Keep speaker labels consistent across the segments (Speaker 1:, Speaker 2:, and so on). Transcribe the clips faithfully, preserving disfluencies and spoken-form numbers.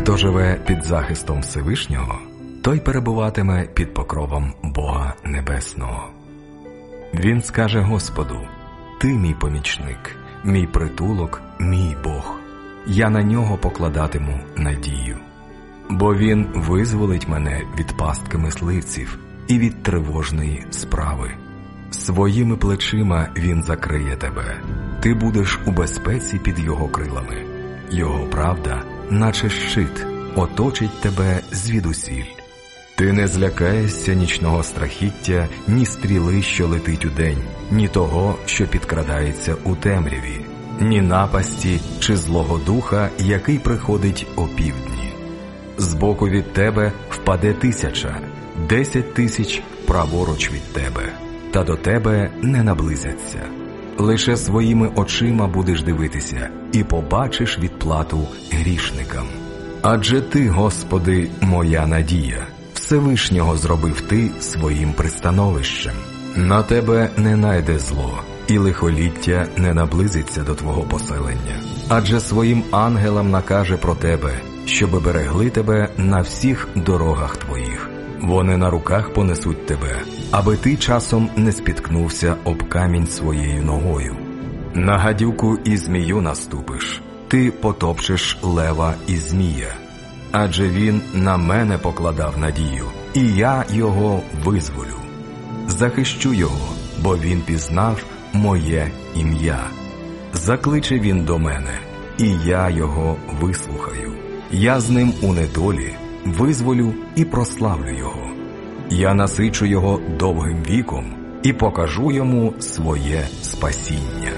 Speaker 1: Хто живе під захистом Всевишнього, той перебуватиме під покровом Бога Небесного. Він скаже Господу: «Ти мій помічник, мій притулок, мій Бог. Я на нього покладатиму надію. Бо він визволить мене від пастки мисливців і від тривожної справи. Своїми плечима він закриє тебе. Ти будеш у безпеці під його крилами. Його правда, наче щит, оточить тебе звідусіль. Ти не злякаєшся нічного страхіття, ні стріли, що летить удень, ні того, що підкрадається у темряві, ні напасті чи злого духа, який приходить опівдні. Збоку від тебе впаде тисяча, десять тисяч праворуч від тебе, та до тебе не наблизяться. Лише своїми очима будеш дивитися і побачиш відплату грішникам. Адже ти, Господи, моя надія, Всевишнього зробив ти своїм пристановищем. На тебе не найде зло, і лихоліття не наблизиться до твого поселення. Адже своїм ангелам накаже про тебе, щоби берегли тебе на всіх дорогах твоїх. Вони на руках понесуть тебе, аби ти часом не спіткнувся об камінь своєю ногою. На гадюку і змію наступиш, ти потопчеш лева і змія. Адже він на мене покладав надію, і я його визволю. Захищу його, бо він пізнав моє ім'я. Закличе він до мене, і я його вислухаю. Я з ним у недолі визволю і прославлю його. Я насичу його довгим віком і покажу йому своє спасіння.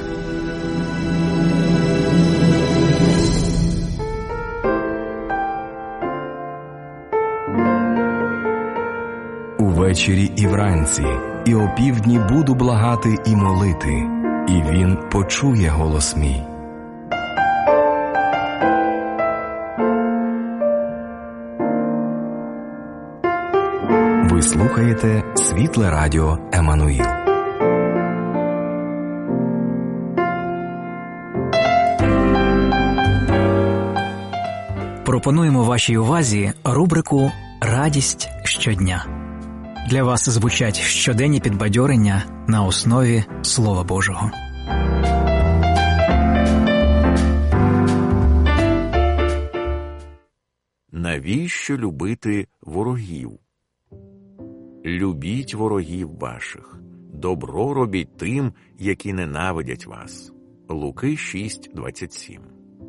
Speaker 1: Увечері і вранці, і опівдні буду благати і молити, і він почує голос мій. Ви слухаєте Світле Радіо Еммануїл.
Speaker 2: Пропонуємо вашій увазі рубрику «Радість щодня». Для вас звучать щоденні підбадьорення на основі Слова Божого.
Speaker 3: Навіщо любити ворогів? Любіть ворогів ваших, добро робіть тим, які ненавидять вас. Луки шість двадцять сім.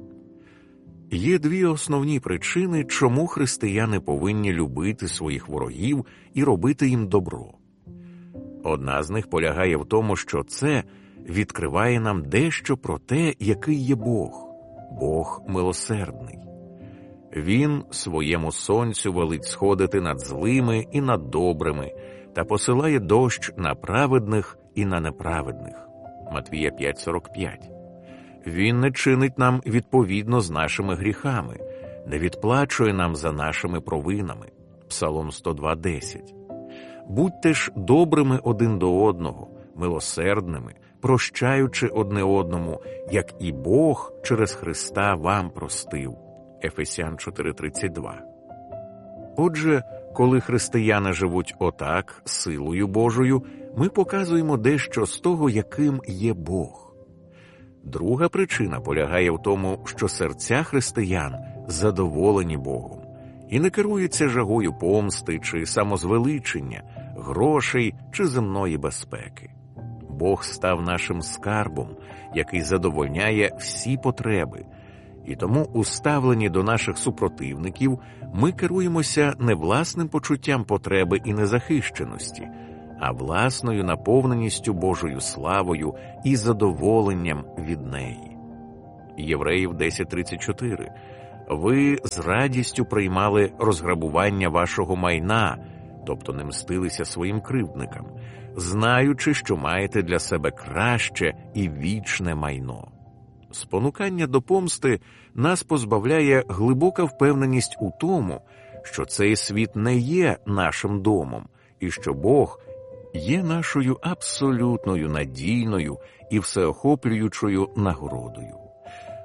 Speaker 3: Є дві основні причини, чому християни повинні любити своїх ворогів і робити їм добро. Одна з них полягає в тому, що це відкриває нам дещо про те, який є Бог. Бог милосердний. Він своєму сонцю велить сходити над злими і над добрими, та посилає дощ на праведних і на неправедних. Матвія п'ять сорок п'ять. Він не чинить нам відповідно з нашими гріхами, не відплачує нам за нашими провинами. Псалом сто два десять. Будьте ж добрими один до одного, милосердними, прощаючи одне одному, як і Бог через Христа вам простив. Ефесян чотири тридцять два. Отже, коли християни живуть отак, силою Божою, ми показуємо дещо з того, яким є Бог. Друга причина полягає в тому, що серця християн задоволені Богом і не керуються жагою помсти чи самозвеличення, грошей чи земної безпеки. Бог став нашим скарбом, який задовольняє всі потреби, і тому у ставленні до наших супротивників ми керуємося не власним почуттям потреби і незахищеності, а власною наповненістю Божою славою і задоволенням від неї. Євреїв десять тридцять чотири. Ви з радістю приймали розграбування вашого майна, тобто не мстилися своїм кривдникам, знаючи, що маєте для себе краще і вічне майно. Спонукання до помсти нас позбавляє глибока впевненість у тому, що цей світ не є нашим домом, і що Бог є нашою абсолютною надійною і всеохоплюючою нагородою.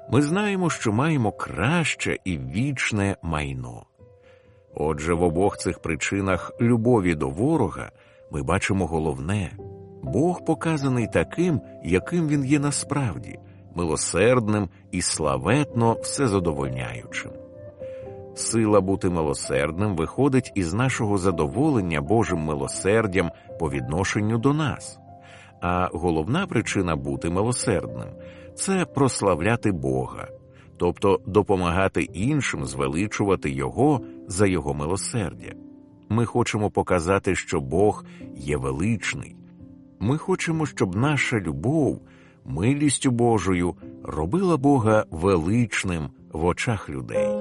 Speaker 3: Ми знаємо, що маємо краще і вічне майно. Отже, в обох цих причинах любові до ворога ми бачимо головне – Бог показаний таким, яким Він є насправді, милосердним і славетно всезадовольняючим. Сила бути милосердним виходить із нашого задоволення Божим милосердям по відношенню до нас. А головна причина бути милосердним – це прославляти Бога, тобто допомагати іншим звеличувати Його за Його милосердя. Ми хочемо показати, що Бог є величний. Ми хочемо, щоб наша любов, милістю Божою, робила Бога величним в очах людей.